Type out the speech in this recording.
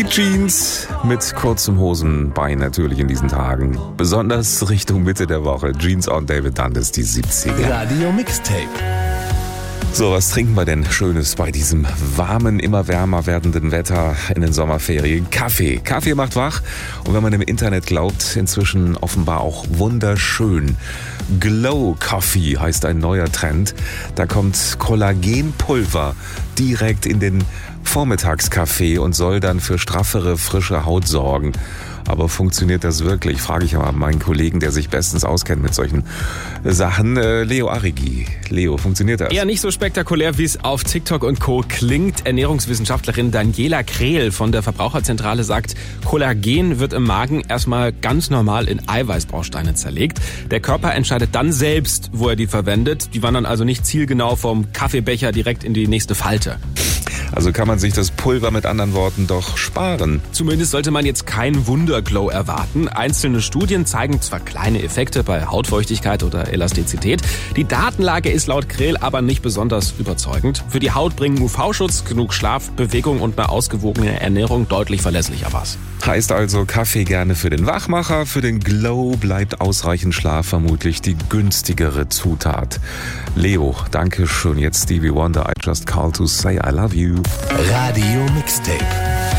Die Jeans mit kurzem Hosenbein natürlich in diesen Tagen. Besonders Richtung Mitte der Woche. Jeans on David Dundas, die 70er. Radio Mixtape. So, was trinken wir denn Schönes bei diesem warmen, immer wärmer werdenden Wetter in den Sommerferien? Kaffee. Kaffee macht wach und wenn man im Internet glaubt, inzwischen offenbar auch wunderschön. Glow Coffee heißt ein neuer Trend. Da kommt Kollagenpulver direkt in den Vormittagskaffee und soll dann für straffere, frische Haut sorgen. Aber funktioniert das wirklich? Frage ich mal meinen Kollegen, der sich bestens auskennt mit solchen Sachen. Leo Arrighi. Leo, funktioniert das? Eher nicht so spektakulär, wie es auf TikTok und Co. klingt. Ernährungswissenschaftlerin Daniela Krehl von der Verbraucherzentrale sagt, Kollagen wird im Magen erstmal ganz normal in Eiweißbausteine zerlegt. Der Körper entscheidet dann selbst, wo er die verwendet. Die wandern also nicht zielgenau vom Kaffeebecher direkt in die nächste Falte. Also kann man sich das Pulver mit anderen Worten doch sparen. Zumindest sollte man jetzt keinen Wunderglow erwarten. Einzelne Studien zeigen zwar kleine Effekte bei Hautfeuchtigkeit oder Elastizität. Die Datenlage ist laut Krehl aber nicht besonders überzeugend. Für die Haut bringen UV-Schutz, genug Schlaf, Bewegung und eine ausgewogene Ernährung deutlich verlässlicher was. Heißt also Kaffee gerne für den Wachmacher, für den Glow bleibt ausreichend Schlaf vermutlich die günstigere Zutat. Leo, danke schön. Jetzt Stevie Wonder, I just called to say I love you. Radio Mixtape.